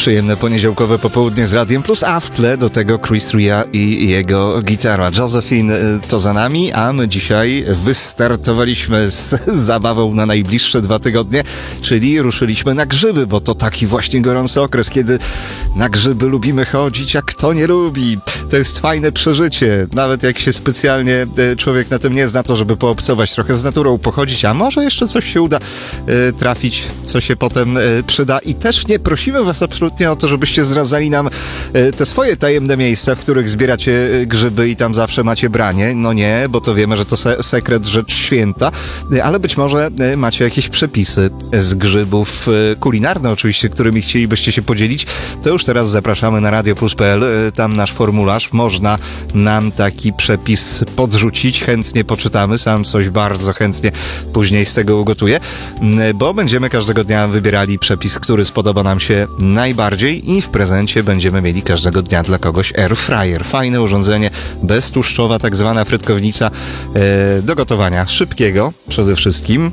Przyjemne poniedziałkowe popołudnie z Radiem Plus, a w tle do tego Chris Ria i jego gitara. Josephine to za nami, a my dzisiaj wystartowaliśmy z zabawą na najbliższe 2 tygodnie, czyli ruszyliśmy na grzyby, bo to taki właśnie gorący okres, kiedy na grzyby lubimy chodzić, a kto nie lubi. To jest fajne przeżycie, nawet jak się specjalnie człowiek na tym nie zna, to żeby poobcować trochę z naturą, pochodzić, a może jeszcze coś się uda trafić, co się potem przyda. I też nie prosimy was absolutnie o to, żebyście zdradzali nam te swoje tajemne miejsca, w których zbieracie grzyby i tam zawsze macie branie. No nie, bo to wiemy, że to sekret, rzecz święta, ale być może macie jakieś przepisy z grzybów kulinarne oczywiście, którymi chcielibyście się podzielić. To już teraz zapraszamy na radioplus.pl, tam nasz formularz, można nam taki przepis podrzucić, chętnie poczytamy, sam coś bardzo chętnie później z tego ugotuję, bo będziemy każdego dnia wybierali przepis, który spodoba nam się najbardziej i w prezencie będziemy mieli każdego dnia dla kogoś air fryer. Fajne urządzenie, beztłuszczowa tak zwana frytkownica do gotowania szybkiego przede wszystkim.